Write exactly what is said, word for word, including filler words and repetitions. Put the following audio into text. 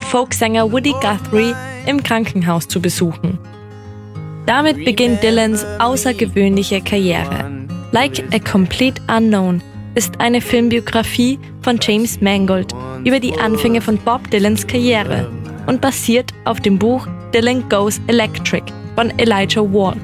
Folksänger Woody Guthrie im Krankenhaus zu besuchen. Damit beginnt Dylans außergewöhnliche Karriere. Like a Complete Unknown ist eine Filmbiografie von James Mangold über die Anfänge von Bob Dylans Karriere und basiert auf dem Buch Dylan Goes Electric von Elijah Ward.